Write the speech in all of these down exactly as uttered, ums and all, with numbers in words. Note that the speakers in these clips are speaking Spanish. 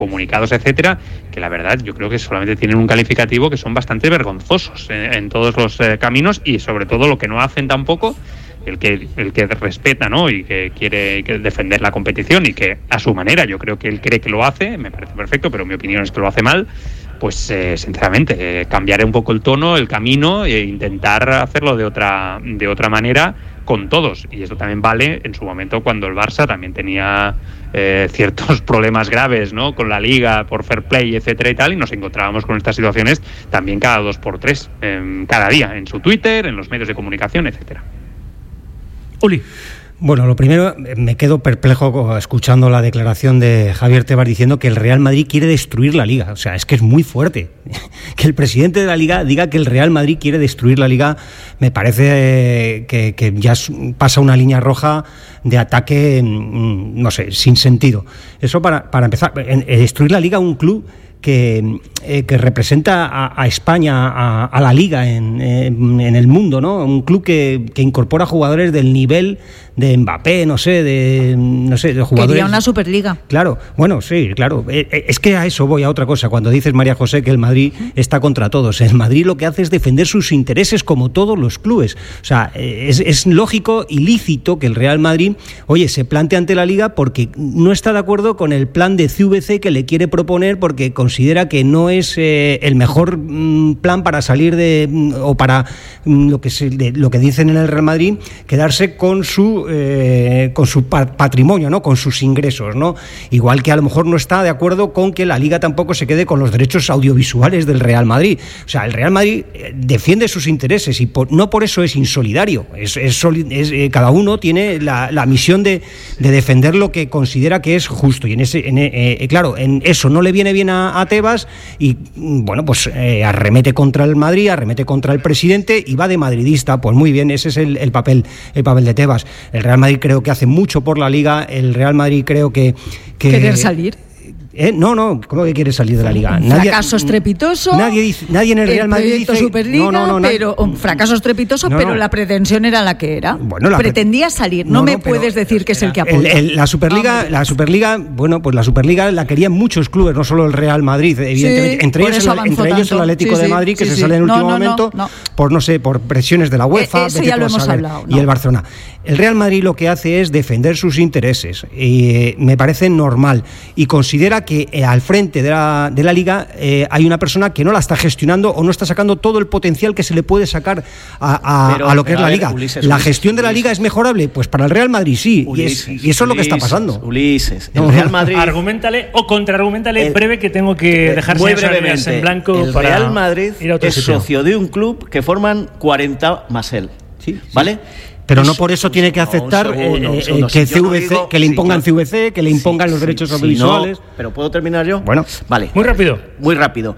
comunicados, etcétera, que la verdad yo creo que solamente tienen un calificativo que son bastante vergonzosos en, en todos los eh, caminos, y sobre todo lo que no hacen tampoco, el que el que respeta, ¿no?, y que quiere que defender la competición, y que a su manera yo creo que él cree que lo hace, me parece perfecto, pero mi opinión es que lo hace mal. Pues eh, sinceramente eh, cambiaré un poco el tono, el camino, e intentar hacerlo de otra de otra manera con todos. Y eso también vale en su momento cuando el Barça también tenía eh, ciertos problemas graves, ¿no?, con la Liga por fair play, etcétera y tal, y nos encontrábamos con estas situaciones también cada dos por tres, eh, cada día, en su Twitter, en los medios de comunicación, etcétera. Uli. Bueno, lo primero, me quedo perplejo escuchando la declaración de Javier Tebas diciendo que el Real Madrid quiere destruir la Liga. O sea, es que es muy fuerte. Que el presidente de la Liga diga que el Real Madrid quiere destruir la Liga, me parece que, que ya pasa una línea roja de ataque, no sé, sin sentido. Eso para, para empezar. En, en destruir la Liga, un club que, eh, que representa a, a España, a, a la Liga en, en, en el mundo, ¿no? Un club que, que incorpora jugadores del nivel de Mbappé, no sé, de no sé, de jugadores. Quería una Superliga. Claro, bueno, sí, claro. Es que a eso voy, a otra cosa. Cuando dices, María José, que el Madrid está contra todos, el Madrid lo que hace es defender sus intereses como todos los clubes. O sea, es, es lógico y lícito que el Real Madrid, oye, se plante ante la Liga porque no está de acuerdo con el plan de C V C que le quiere proponer, porque considera que no es eh, el mejor mm, plan para salir de mm, o para mm, lo que se, de, lo que dicen en el Real Madrid, quedarse con su Eh, con su patrimonio, ¿no?, con sus ingresos, ¿no? Igual que a lo mejor no está de acuerdo con que la Liga tampoco se quede con los derechos audiovisuales del Real Madrid. O sea, el Real Madrid defiende sus intereses y por, no por eso es insolidario. Es, es, es, eh, cada uno tiene la, la misión de, de defender lo que considera que es justo, y en ese, en, eh, claro, en eso no le viene bien a, a Tebas, y bueno, pues eh, arremete contra el Madrid, arremete contra el presidente y va de madridista. Pues muy bien, ese es el, el papel, el papel de Tebas. El Real Madrid creo que hace mucho por la Liga. El Real Madrid creo que... que ¿Querer salir? ¿Eh? No, no, ¿cómo que quiere salir de la Liga? Un nadie, fracaso estrepitoso. Nadie, dice, nadie en el Real Madrid dice... Superliga, no, no, no, pero un fracaso estrepitoso, no, pero no. la pretensión era la que era. Bueno, la pretendía salir. No, no me no, puedes decir que es el que apoya. El, el, la Superliga, la Superliga, bueno, pues la Superliga la querían muchos clubes, no solo el Real Madrid, evidentemente. Sí, entre ellos, el, entre ellos el Atlético sí, de Madrid, que sí, se sí. sale en el último no, no, momento, no, no. por no sé, por presiones de la UEFA, eh, eso ya lo hemos saber, hablado, y no. el Barcelona. El Real Madrid lo que hace es defender sus intereses, y eh, me parece normal, y considera que eh, al frente de la, de la Liga eh, hay una persona que no la está gestionando o no está sacando todo el potencial que se le puede sacar a, a, pero, a lo que es la ver, Liga. Ulises, ¿La Ulises, gestión de la Liga Ulises. es mejorable? Pues para el Real Madrid sí, Ulises, y, es, y eso Ulises, es lo que está pasando. Ulises, el Real Madrid... Argumentale o contraargumentale el, breve, que tengo que dejar muy brevemente en blanco. El para Real Madrid ir a otro es sitio. socio de un club que forman cuarenta más él, sí, ¿vale? Sí. Pero no por eso tiene que aceptar no, segundo, eh, segundo, que, si C V C, digo, que le impongan sí, claro. C V C, que le impongan sí, los derechos sí, audiovisuales. Sí, no, pero ¿puedo terminar yo? Bueno, vale. Muy rápido. Muy rápido.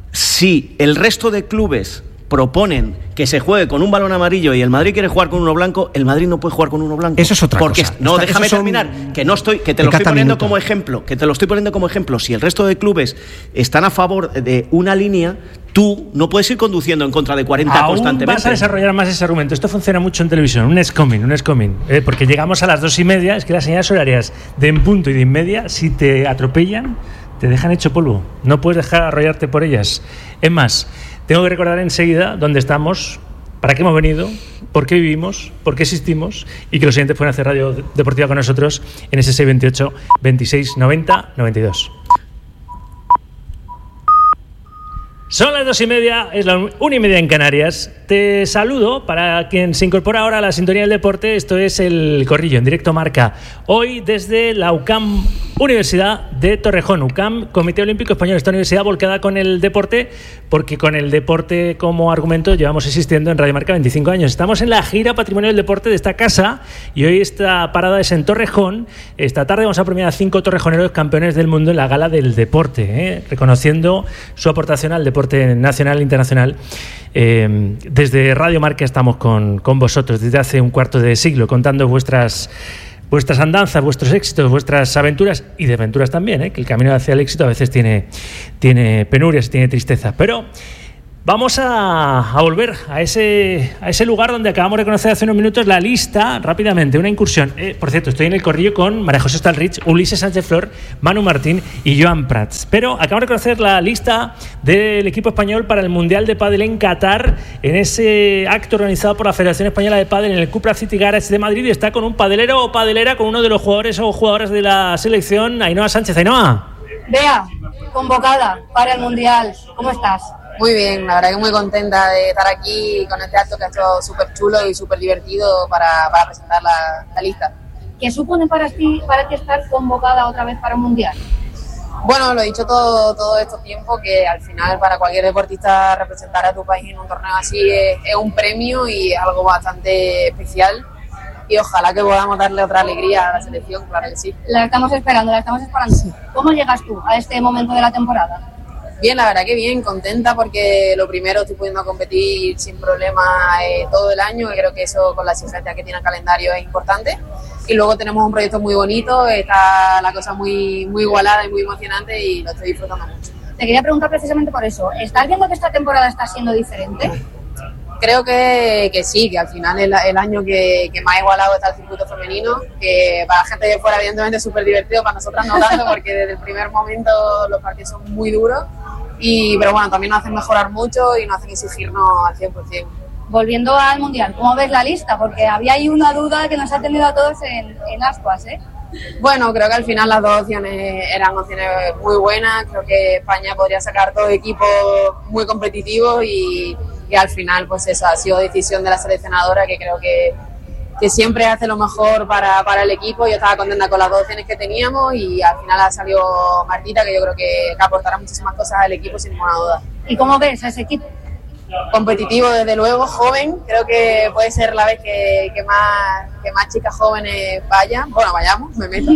Si el resto de clubes proponen que se juegue con un balón amarillo y el Madrid quiere jugar con uno blanco, el Madrid no puede jugar con uno blanco. Eso es otra porque cosa. No, Esta, déjame son... terminar, que no estoy, que te lo estoy poniendo minuto. como ejemplo, que te lo estoy poniendo como ejemplo. Si el resto de clubes están a favor de una línea, tú no puedes ir conduciendo en contra de cuarenta Aún constantemente. Vas a desarrollar más ese argumento. Esto funciona mucho en televisión. Un escoming, un escoming. ¿eh? Porque llegamos a las dos y media. Es que las señales horarias de en punto y de en media, si te atropellan, te dejan hecho polvo. No puedes dejar arrollarte por ellas. Es más, tengo que recordar enseguida dónde estamos, para qué hemos venido, por qué vivimos, por qué existimos, y que los siguientes pueden hacer radio deportiva con nosotros en ese seis veintiocho, veintiséis, noventa, noventa y dos. Son las dos y media, es la una y media en Canarias. Te saludo para quien se incorpora ahora a la sintonía del deporte. Esto es El Corrillo, en directo Marca. Hoy desde la U C A M Universidad de Torrejón. U C A M, Comité Olímpico Español. Esta universidad volcada con el deporte, porque con el deporte como argumento llevamos existiendo en Radio Marca veinticinco años. Estamos en la gira patrimonial del deporte de esta casa y hoy esta parada es en Torrejón. Esta tarde vamos a premiar a cinco torrejoneros campeones del mundo en la gala del deporte, ¿eh? reconociendo su aportación al deporte nacional e internacional. Eh, desde Radio Marca estamos con, con vosotros desde hace un cuarto de siglo, contando vuestras vuestras andanzas, vuestros éxitos, vuestras aventuras y desventuras también, ¿eh? que el camino hacia el éxito a veces tiene, tiene penurias, tiene tristeza, pero Vamos a, a volver a ese, a ese lugar donde acabamos de conocer hace unos minutos la lista, rápidamente, una incursión. Eh, por cierto, estoy en el Corrillo con María José Stalrich, Ulises Sánchez Flor, Manu Martín y Joan Prats. Pero acabamos de conocer la lista del equipo español para el Mundial de Pádel en Qatar, en ese acto organizado por la Federación Española de Pádel en el Cupra City Garage de Madrid, y está con un padelero o padelera, con uno de los jugadores o jugadoras de la selección, Ainhoa Sánchez. Ainhoa. Bea, convocada para el Mundial, ¿cómo estás? Muy bien, la verdad que muy contenta de estar aquí con este acto que ha estado súper chulo y súper divertido para, para presentar la, la lista. ¿Qué supone para ti, para ti estar convocada otra vez para el Mundial? Bueno, lo he dicho todo, todo estos tiempos, que al final para cualquier deportista representar a tu país en un torneo así es, es un premio y es algo bastante especial. Y ojalá que podamos darle otra alegría a la selección, claro que sí. La estamos esperando, la estamos esperando. ¿Cómo llegas tú a este momento de la temporada? Bien, la verdad que bien, contenta porque lo primero estoy pudiendo competir sin problema eh, todo el año y creo que eso con la exigencia que tiene el calendario es importante. Y luego tenemos un proyecto muy bonito, está la cosa muy, muy igualada y muy emocionante y lo estoy disfrutando mucho. Te quería preguntar precisamente por eso, ¿estás viendo que esta temporada está siendo diferente? Creo que, que sí, que al final es el año que, que más igualado está el circuito femenino, que para la gente de fuera evidentemente es súper divertido, para nosotras no tanto porque desde el primer momento los partidos son muy duros, y, pero bueno, también nos hacen mejorar mucho y nos hacen exigirnos al cien por ciento. Volviendo al Mundial, ¿cómo ves la lista? Porque había ahí una duda que nos ha tenido a todos en, en ascuas, ¿eh? Bueno, creo que al final las dos opciones eran opciones muy buenas, creo que España podría sacar dos equipos muy competitivos y y al final pues eso ha sido decisión de la seleccionadora, que creo que, que siempre hace lo mejor para, para el equipo. Yo estaba contenta con las dos opciones que teníamos y al final ha salido Martita, que yo creo que, que aportará muchísimas cosas al equipo sin ninguna duda. ¿Y cómo ves a ese equipo? Competitivo desde luego, joven, creo que puede ser la vez que, que, más, que más chicas jóvenes vayan, bueno vayamos, me meto.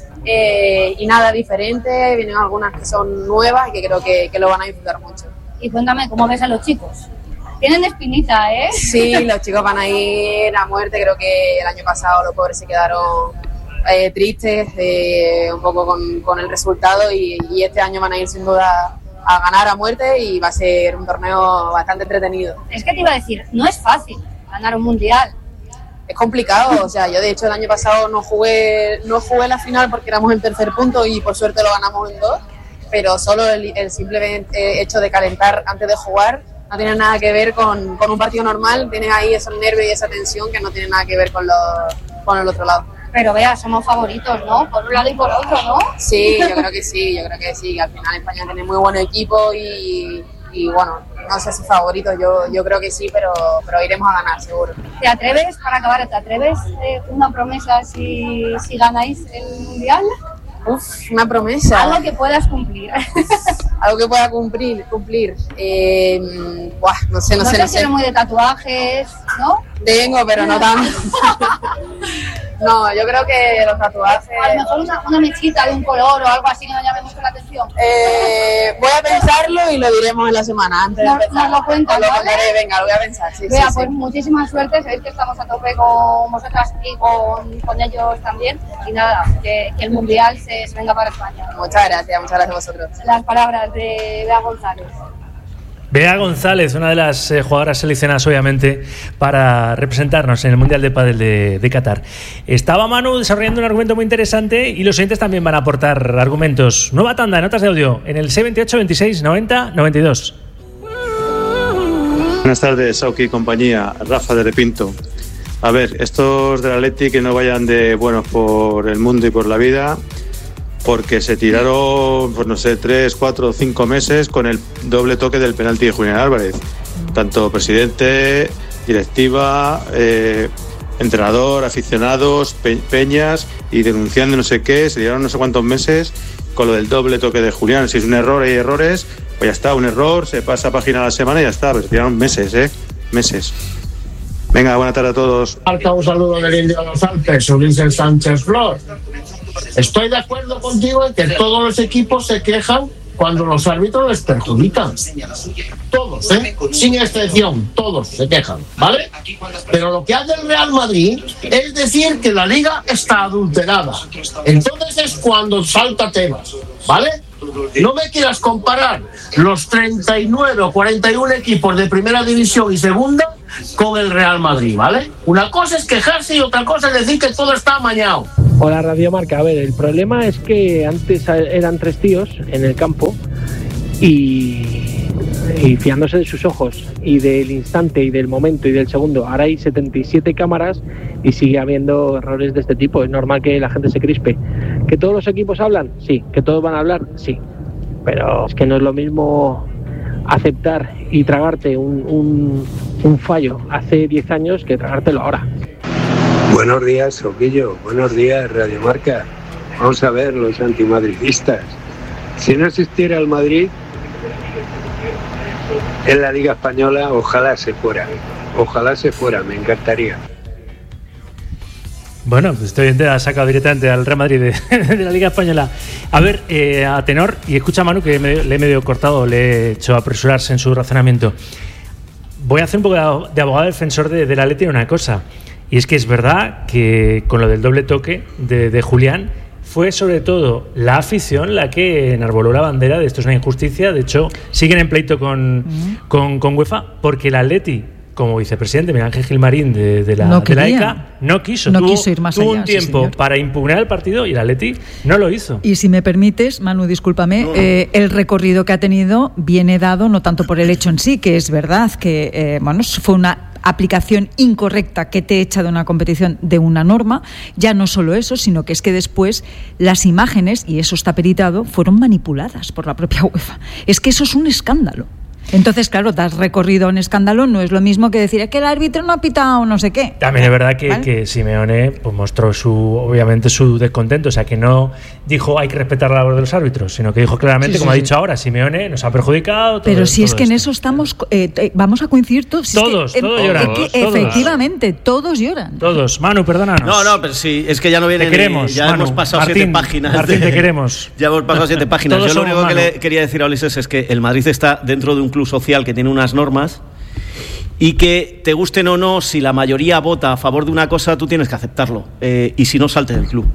Eh, y nada, diferente, vienen algunas que son nuevas y que creo que, que lo van a disfrutar mucho. Y cuéntame, ¿cómo ves a los chicos? Tienen espinita, ¿eh? Sí, los chicos van a ir a muerte. Creo que el año pasado los pobres se quedaron eh, tristes eh, un poco con, con el resultado y, y este año van a ir sin duda a ganar a muerte y va a ser un torneo bastante entretenido. Es que te iba a decir, no es fácil ganar un mundial. Es complicado, o sea, yo de hecho el año pasado no jugué, no jugué la final porque éramos en tercer punto y por suerte lo ganamos en dos, pero solo el, el simple hecho de calentar antes de jugar no tiene nada que ver con, con un partido normal, tienes ahí esos nervios y esa tensión que no tiene nada que ver con, lo, con el otro lado. Pero vea, somos favoritos, ¿no? Por un lado y por otro, ¿no? Sí, yo creo que sí, yo creo que sí, al final España tiene muy buen equipo y, y bueno, no sé si favoritos, yo, yo creo que sí, pero, pero iremos a ganar, seguro. ¿Te atreves, para acabar, te atreves eh, una promesa si, si ganáis el Mundial? Uf, una promesa. Algo que puedas cumplir. Algo que pueda cumplir, cumplir. Eh, buah, no sé, no, no sé, sé. No si eres muy de tatuajes, ¿no? Tengo, pero no tanto. No, yo creo que los tatuajes... A lo mejor una, una mechita de un color o algo así que nos llame mucho la atención. Eh, voy a pensarlo y lo diremos en la semana antes no, de empezar. ¿Nos lo cuentas, lo ¿vale? contaré, venga, lo voy a pensar. Sí, Vea, sí, pues sí. muchísima suerte, sabéis que estamos a tope con vosotras y con, con ellos también. Y nada, que, que el Mundial se, se venga para España. Muchas gracias, muchas gracias a vosotros. Las palabras de Bea González. Bea González, una de las eh, jugadoras seleccionadas obviamente para representarnos en el Mundial de Pádel de, de Qatar. Estaba Manu desarrollando un argumento muy interesante y los oyentes también van a aportar argumentos. Nueva tanda, notas de audio en el seis veintiocho, veintiséis, noventa, noventa y dos. Buenas tardes, Sauki y compañía, Rafa de Repinto. A ver, estos del Atleti que no vayan de buenos por el mundo y por la vida, porque se tiraron, pues no sé, tres, cuatro, cinco meses con el doble toque del penalti de Julián Álvarez. Tanto presidente, directiva, eh, entrenador, aficionados, pe- peñas y denunciando no sé qué, se tiraron no sé cuántos meses con lo del doble toque de Julián. Si es un error, hay errores, pues ya está, un error, se pasa página a la semana y ya está, pero se tiraron meses, ¿eh? Meses. Venga, buena tarde a todos. Marca, un saludo del Indio de los Alpes, Ulises Sánchez Flor. Estoy de acuerdo contigo en que todos los equipos se quejan cuando los árbitros les perjudican. Todos, ¿eh? Sin excepción, todos se quejan, ¿vale? Pero lo que hace el Real Madrid es decir que la liga está adulterada. Entonces es cuando salta temas, ¿vale? No me quieras comparar los treinta y nueve o cuarenta y uno equipos de primera división y segunda con el Real Madrid, ¿vale? Una cosa es quejarse y otra cosa es decir que todo está amañado. Hola, Radio Marca. A ver, el problema es que antes eran tres tíos en el campo y, y fiándose de sus ojos y del instante y del momento y del segundo. Ahora hay setenta y siete cámaras y sigue habiendo errores de este tipo. Es normal que la gente se crispe. ¿Que todos los equipos hablan? Sí. ¿Que todos van a hablar? Sí. Pero es que no es lo mismo aceptar y tragarte un, un, un fallo hace diez años que tragártelo ahora. Buenos días, Soquillo. Buenos días, Radio Marca. Vamos a ver, los antimadridistas. Si no existiera el Madrid en la Liga Española, ojalá se fuera. Ojalá se fuera, me encantaría. Bueno, pues estoy bien, te ha sacado directamente al Real Madrid de, de la Liga Española. A ver, eh, a tenor, y escucha a Manu que me, le he medio cortado, le he hecho apresurarse en su razonamiento. Voy a hacer un poco de abogado defensor de, de la Atleti en una cosa, y es que es verdad que con lo del doble toque de, de Julián, fue sobre todo la afición la que enarboló la bandera de esto es una injusticia. De hecho, siguen en pleito con, uh-huh. con, con UEFA, porque el Atleti, como vicepresidente Miguel Ángel Gilmarín de, de, la, no de la E C A, no quiso. No tuvo, quiso ir más tuvo allá, un tiempo sí, para impugnar el partido y el Atleti no lo hizo. Y si me permites, Manu, discúlpame, no. eh, el recorrido que ha tenido viene dado no tanto por el hecho en sí, que es verdad que eh, bueno, fue una aplicación incorrecta que te echa de una competición de una norma, ya no solo eso, sino que es que después las imágenes, y eso está peritado, fueron manipuladas por la propia UEFA. Es que eso es un escándalo. Entonces, claro, das recorrido a un escándalo, no es lo mismo que decir que el árbitro no ha pitado no sé qué. También es verdad que, ¿vale? que Simeone pues, mostró su, obviamente su descontento, o sea, que no dijo hay que respetar la labor de los árbitros, sino que dijo claramente, sí, sí, como sí. ha dicho ahora, Simeone nos ha perjudicado. Todo, Pero si todo es que esto. en eso estamos, eh, eh, vamos a coincidir todos. Todos, es que, todos eh, lloran. Es que, todos. Efectivamente, todos lloran. Todos. Manu, perdónanos. No, no, pero sí, es que ya no viene. Te queremos, ya Manu. hemos pasado Martín, siete páginas. Martín, de, te queremos. Ya hemos pasado siete páginas. Todos Yo lo único Manu. que le quería decir a Ulises es que el Madrid está dentro de un club social que tiene unas normas y que te gusten o no, si la mayoría vota a favor de una cosa, tú tienes que aceptarlo. Eh, y si no, salte del club.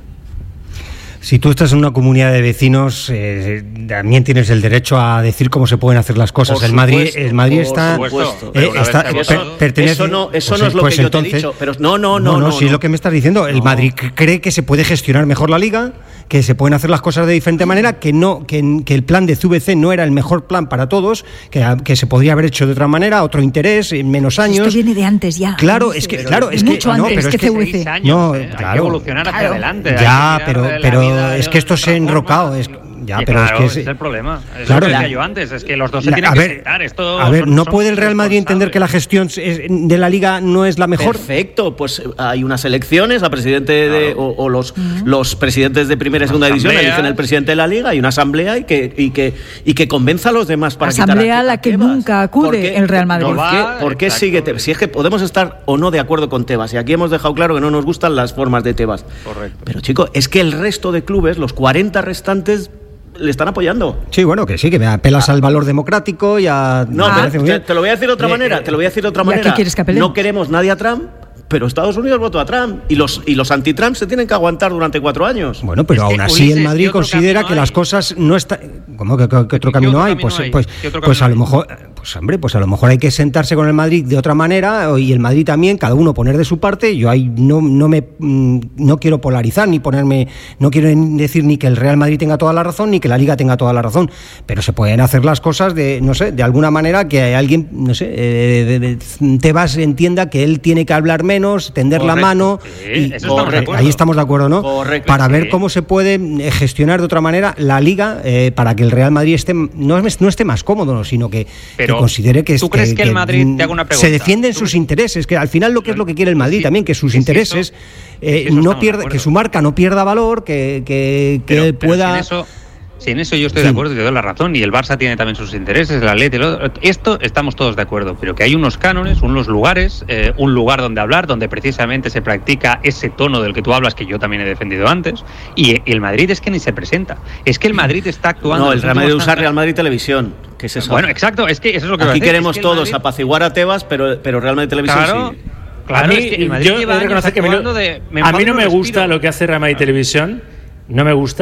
Si tú estás en una comunidad de vecinos, eh, también tienes el derecho a decir cómo se pueden hacer las cosas. Por el Madrid, supuesto, el Madrid por está, supuesto. eh, está eso, per, pertenece, eso no, eso pues, no es lo pues que yo entonces, te he dicho. Pero no, no, no, no, no, no. si no. es lo que me estás diciendo. El no. Madrid cree que se puede gestionar mejor la Liga, que se pueden hacer las cosas de diferente manera, que no, que, que el plan de C V C no era el mejor plan para todos, que, que se podría haber hecho de otra manera, otro interés, en menos años. Esto viene de antes ya. Claro, es que, pero claro, es mucho que, no, antes pero que, es que C V C. Años, no, eh, claro. Hay que evolucionar hacia claro. adelante. Ya, hay que pero, mirar pero la vida es que esto se ha enrocado. Es, ya, sí, pero claro, es que ese es el problema. Es claro, lo que decía la, yo antes, es que los dos se la, tienen a que ver, sentar. Esto a ver, son, ¿no son puede el Real Madrid entender que la gestión de la Liga no es la mejor? Perfecto, pues hay unas elecciones, la presidente de, claro. o, o los, uh-huh. los presidentes de primera y segunda división eligen el presidente de la Liga, hay una asamblea y que, y que, y que convenza a los demás para asamblea quitar a, a la que Tebas. Nunca acude el Real Madrid. ¿Por no qué, va, ¿por qué sigue Tebas? Si es que podemos estar o no de acuerdo con Tebas, y aquí hemos dejado claro que no nos gustan las formas de Tebas. Correcto. Pero chico, es que el resto de clubes, los cuarenta restantes, le están apoyando. Sí, bueno, que sí, que me apelas al valor democrático y a... No, ah, te, te, te lo voy a decir de otra manera, te lo voy a decir de otra manera. ¿A qué quieres que apelemos? No queremos nadie a Trump, pero Estados Unidos votó a Trump y los y los anti-Trump se tienen que aguantar durante cuatro años. Bueno, pero es aún que, así Ulises, el Madrid considera que hay? las cosas no están... ¿Cómo que, que, que otro camino otro hay? Camino pues hay? pues, pues a lo mejor... Pues hombre, pues a lo mejor hay que sentarse con el Madrid de otra manera y el Madrid también, cada uno poner de su parte. Yo ahí no, no me no quiero polarizar ni ponerme, no quiero decir ni que el Real Madrid tenga toda la razón ni que la Liga tenga toda la razón, pero se pueden hacer las cosas de, no sé, de alguna manera que alguien, no sé, eh, de, de, Tebas entienda que él tiene que hablar menos, tender Correcto. la mano sí, y eso estamos ahí estamos de acuerdo, ¿no? Correcto, para sí. ver cómo se puede gestionar de otra manera la Liga eh, para que el Real Madrid esté no, no esté más cómodo, sino que, que considere que ¿Tú crees que, que el Madrid, te hago una pregunta, se defienden sus intereses, que al final lo que es lo que quiere el Madrid sí, también, que sus sí, intereses sí, eso, eh, sí, no pierda, que su marca no pierda valor, que, que, que pero, pueda... Pero sin eso, sí, en eso yo estoy sí. de acuerdo y te doy la razón, y el Barça tiene también sus intereses, el Atleti, esto estamos todos de acuerdo, pero que hay unos cánones, unos lugares, eh, un lugar donde hablar, donde precisamente se practica ese tono del que tú hablas, que yo también he defendido antes, y el Madrid es que ni se presenta, es que el Madrid está actuando... No, el Real Madrid usa Real Madrid Televisión, que es eso. Bueno, exacto, es que eso es lo que aquí voy a decir. queremos es que todos Madrid... apaciguar a Tebas, pero, pero Real Madrid Televisión claro, sí. Claro, a mí, es que el Madrid yo lleva reconocer que me lo, de, me a mí no me respiro. gusta lo que hace Real Madrid Televisión, no me gusta,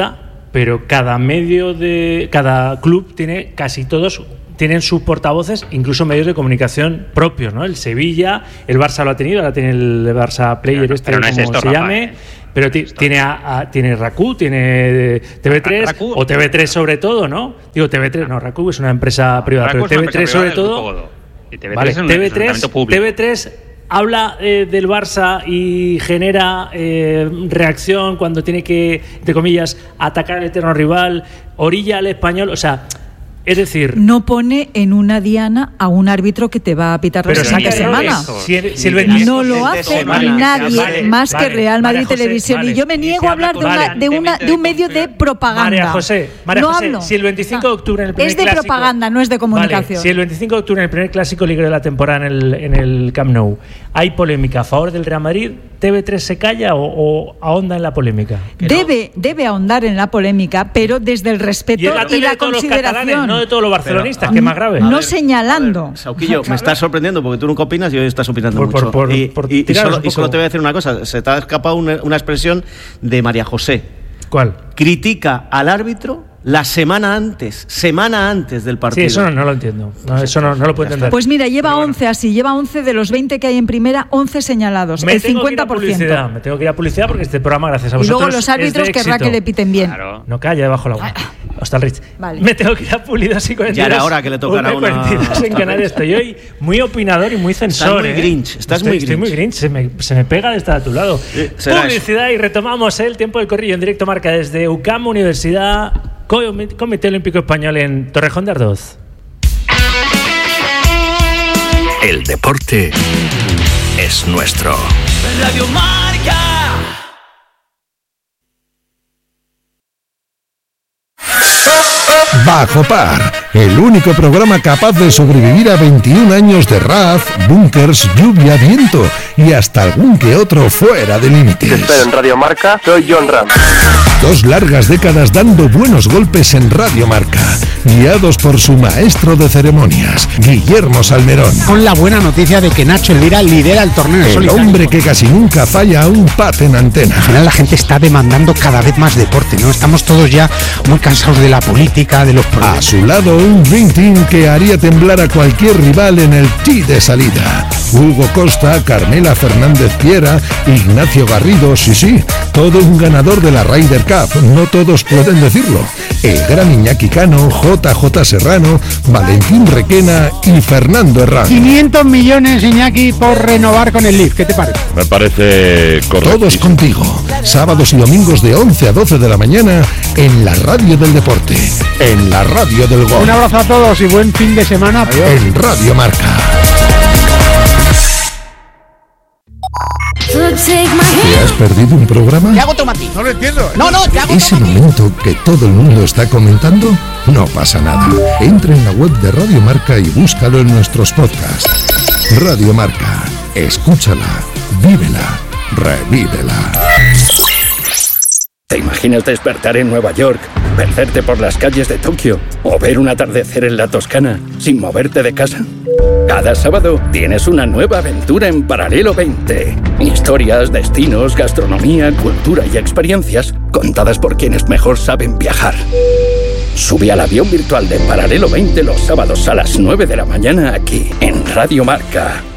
pero cada medio de cada club tiene, casi todos tienen sus portavoces, incluso medios de comunicación propios, ¿no? El Sevilla, el Barça lo ha tenido, ahora tiene el Barça Player, pero, este pero no como es esto, se Rafa, llame, eh. pero t- tiene a, a, tiene Raku, tiene T V tres Raku, o T V tres sobre todo, ¿no? Digo T V tres, no, Raku es una empresa privada, Raku pero T V tres sobre todo. Y T V tres vale, es T V tres, T V tres habla eh, del Barça y genera eh, reacción cuando tiene que, entre comillas, atacar al eterno rival, orilla al español, o sea, es decir... No pone en una diana a un árbitro que te va a pitar la siguiente semana. Si el, si el no lo hace nadie vale, más vale, que Real Madrid José, Televisión. Vale. Y yo me niego a hablar de, una, de, una, de un medio de propaganda. María José, María no José hablo. Si el veinticinco de octubre en el primer Es de clásico, propaganda, no es de comunicación. Vale, si el veinticinco de octubre en el primer clásico ligero de la temporada en el, en el Camp Nou hay polémica a favor del Real Madrid, ¿T V tres se calla o, o ahonda en la polémica? Debe, no. debe ahondar en la polémica, pero desde el respeto y, la, y la consideración. Catalanes, no de todos los barcelonistas, pero, que es más grave. No ver, señalando. Ver, Sauquillo, me estás sorprendiendo porque tú nunca opinas y hoy estás opinando por, mucho. Por, por, y, por y, y, solo, y solo te voy a decir una cosa. Se te ha escapado una, una expresión de María José. ¿Cuál? Critica al árbitro la semana antes, semana antes del partido. Sí, eso no, no lo entiendo. No, eso no, no lo puedo entender. Pues mira, lleva bueno. once así, lleva once de los veinte que hay en primera, once señalados, me el cincuenta por ciento. Publicidad, me tengo que ir a publicidad porque este programa, gracias a vosotros, y luego los árbitros querrá que le piten bien. Claro. No calla debajo la agua. Hasta el Rich. Vale. Me tengo que ir a publicidad y cuarenta y dos. Ya era hora que le tocara una... en Canarias. Estoy hoy muy opinador y muy censor. Estás muy ¿eh? grinch. Estás estoy, muy estoy grinch. muy grinch. Se me, se me pega de estar a tu lado. Sí, publicidad eso. Y retomamos el tiempo del corrillo en directo marca desde U C A M Universidad, Comité Olímpico Español en Torrejón de Ardoz. El deporte es nuestro. Radio Marca. Bajo Par, el único programa capaz de sobrevivir a veintiún años de R A F, búnkers, lluvia, viento y hasta algún que otro fuera de límites. Te espero en Radio Marca, soy John Ram. Dos largas décadas dando buenos golpes en Radio Marca, guiados por su maestro de ceremonias, Guillermo Salmerón. Con la buena noticia de que Nacho Elvira lidera el torneo El solitario. hombre que casi nunca falla a un pat en antena. Al final la gente está demandando cada vez más deporte, ¿no? Estamos todos ya muy cansados de la política, de los problemas. A su lado un Dream Team que haría temblar a cualquier rival en el tee de salida. Hugo Costa, Carmela Fernández Piera, Ignacio Garrido, sí, sí, todo un ganador de la Ryder Cup, no todos pueden decirlo. El gran Iñaki Cano, J J Serrano, Valentín Requena y Fernando Herrán. quinientos millones, Iñaki, por renovar con el Leaf, ¿qué te parece? Me parece correcto. Todos contigo, sábados y domingos de once a doce de la mañana en la radio del deporte, en la radio del gol. Un abrazo a todos y buen fin de semana. Adiós. En Radio Marca. ¿Te has perdido un programa? ¿Qué hago tomate? No lo entiendo. No, no, ¿qué hago ¿Ese momento que todo el mundo está comentando? No pasa nada. Entra en la web de Radio Marca y búscalo en nuestros podcasts. Radio Marca. Escúchala, vívela, revívela. ¿Te imaginas despertar en Nueva York, perderte por las calles de Tokio o ver un atardecer en la Toscana sin moverte de casa? Cada sábado tienes una nueva aventura en Paralelo veinte. Historias, destinos, gastronomía, cultura y experiencias contadas por quienes mejor saben viajar. Sube al avión virtual de Paralelo veinte los sábados a las nueve de la mañana aquí en Radio Marca.